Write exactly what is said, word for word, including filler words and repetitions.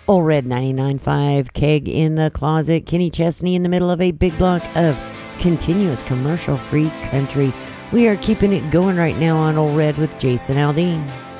Old Red ninety-nine point five, Keg in the Closet, Kenny Chesney in the middle of a big block of continuous commercial-free country. We are keeping it going right now on Old Red with Jason Aldean.